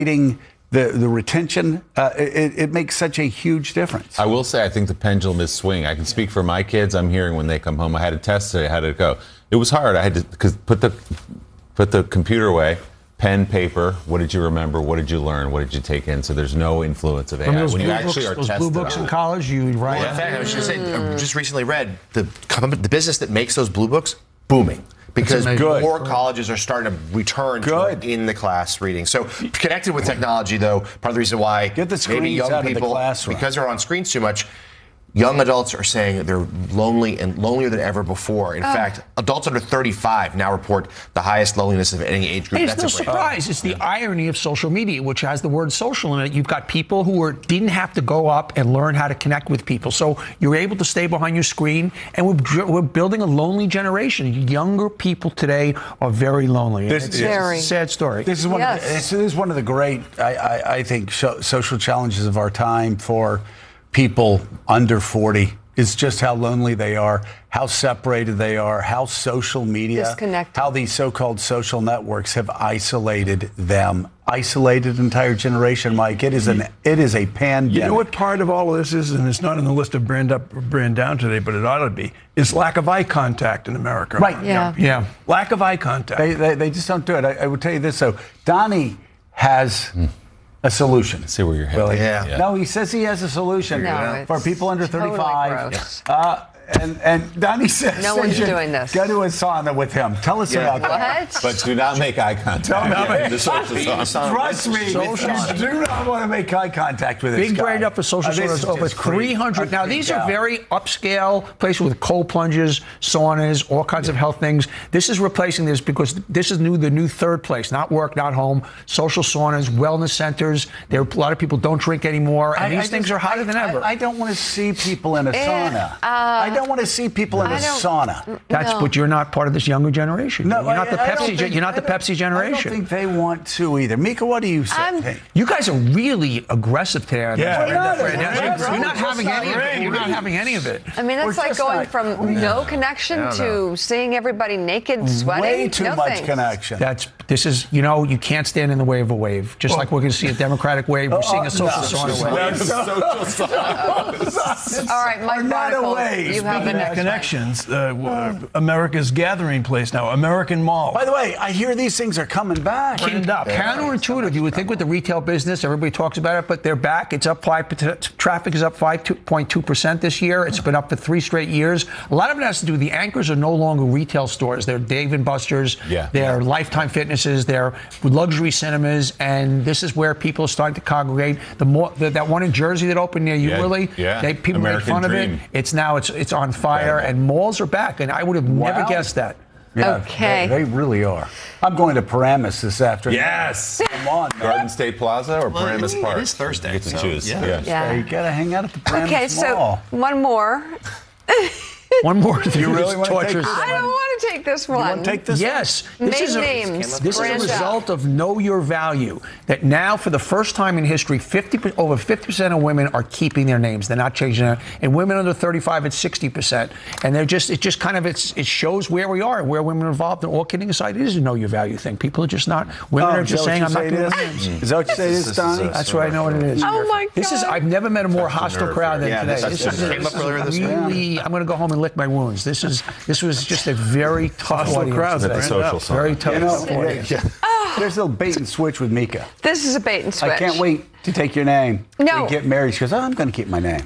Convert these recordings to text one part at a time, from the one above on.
the retention, it makes such a huge difference. I will say, I think the pendulum is swinging. I can speak for my kids. I'm hearing when they come home. I had a test today. How did it go? It was hard. I had to put the computer away. Pen, paper. What did you remember? What did you learn? What did you take in? So there's no influence of AI. Those when you blue actually books, are those tested blue books on in it. college, you write. Well, in fact, I was just saying, I just recently read the business that makes those blue books booming. Because more colleges are starting to return to in the class reading. So connected with technology, though, part of the reason why get the screens maybe young out people, of the classroom. because they're on screens too much, young adults are saying that they're lonely and lonelier than ever before. In fact, adults under 35 now report the highest loneliness of any age group. And it's no surprise. It's the irony of social media, which has the word social in it. You've got people who didn't have to go up and learn how to connect with people. So you're able to stay behind your screen, and we're building a lonely generation. Younger people today are very lonely. It's a sad story. This is one, this is one of the great, I think, social challenges of our time for people under 40 is just how lonely they are, how separated they are, how social media, disconnected, how these so-called social networks have isolated them, isolated an entire generation. Mike, it is a pandemic. You know what part of all of this is, and it's not on the list of brand up or brand down today, but it ought to be, is lack of eye contact in America. Right. Yeah. Lack of eye contact. They just don't do it. I would tell you this, though. Donnie has a solution. See where you're headed. Really? Yeah. No, he says he has a solution for people under 35. Gross. And Donnie says no one's doing this. Go to a sauna with him. Tell us about that. But do not make eye contact. The social sauna. Trust me, you do not want to make eye contact with this Big guy. brand up for social saunas, over 300. Now, these are very upscale places with cold plunges, saunas, all kinds of health things. This is replacing this because this is the new third place, not work, not home, social saunas, wellness centers. There are a lot of people don't drink anymore, and these things are hotter than ever. I don't want to see people in a sauna. I don't want to see people in a sauna. But you're not part of this younger generation. No, you're not the Pepsi. You're not the Pepsi generation. I don't think they want to either. Mika, what do you say? You guys are really aggressive today. Yeah, you're not having any of it. You're not having any of it. I mean, that's like going from no connection to seeing everybody naked, sweating. Way too much connection. This is, you can't stand in the way of a wave. Just like we're going to see a Democratic wave, we're seeing a social sauna wave. All right, Mike Barnicle, you have the next connections. America's gathering place now, American Mall. By the way, I hear these things are coming back. Counterintuitive. You would think with the retail business, everybody talks about it, but they're back. It's up 5%. Traffic is up 5.2% this year. It's been up for 3 straight years. A lot of it has to do with the anchors are no longer retail stores. They're Dave & Buster's. They're Lifetime Fitnesses. They're luxury cinemas, and this is where people are starting to congregate. That one in Jersey that opened near you, Willie. People make fun of it. It's now it's on fire, and malls are back, and I would have never guessed that. Yeah, okay. They really are. I'm going to Paramus this afternoon. Yes. Come on, man. Garden State Plaza or Paramus Park? It is Thursday. You get to choose. Yeah. You got to hang out at the Paramus so Mall. one more. One more. You really want to take this? I don't want to take this one. You want to take this? Yes. This is a result of know your value. That now, for the first time in history, over 50% of women are keeping their names. They're not changing it. And women under 35, it's 60%. And it shows where we are and where women are involved. And all kidding aside, it is a know your value thing. People are just not. Women are just saying, I'm not doing this. Is that what you say it is, Donnie? That's what I know what it is. Oh my God. I've never met a more hostile crowd than today. This is really, I'm going to go home and lick my wounds. This was just a very tough audience. Crowd. That's a social sauna. Very tough audience. There's a little bait and switch with Mika. This is a bait and switch. I can't wait to take your name. No. We get married. She goes, I'm going to keep my name.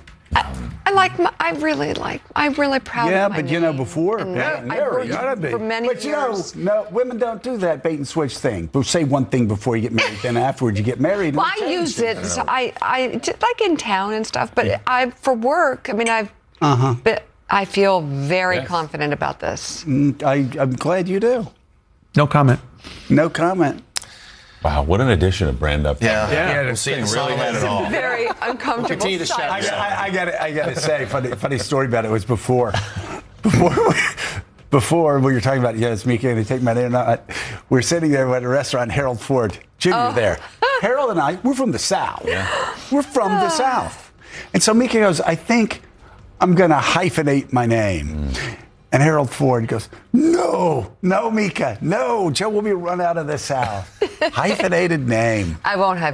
I'm really proud of my name. Before And married, I worked for many years. no, women don't do that bait and switch thing. But say one thing before you get married, then afterwards you get married. Well, I used it. So I did, like in town and stuff. But for work, but I feel very confident about this. I'm glad you do. No comment. No comment. Wow, what an addition of Brand Up. We'll see. Really had it all. Very uncomfortable. Continue to shout. I got to say, funny story about it was before we were talking about, it's Mika, and they take my name or not. We're sitting there at a restaurant, Harold Ford Jr. there. Harold and I, we're from the South. We're from the South. And so Mika goes, I think I'm going to hyphenate my name. And Harold Ford goes, no, Mika, no, Joe will be run out of this house. Hyphenated name. I won't have